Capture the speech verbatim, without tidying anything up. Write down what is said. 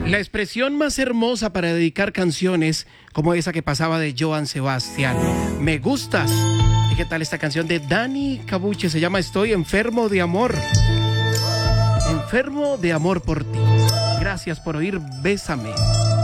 La expresión más hermosa para dedicar canciones como esa que pasaba de Joan Sebastián. Me gustas. ¿Y qué tal esta canción de Dani Cabuche? Se llama Estoy enfermo de amor. Enfermo de amor por ti. Gracias por oír Bésame.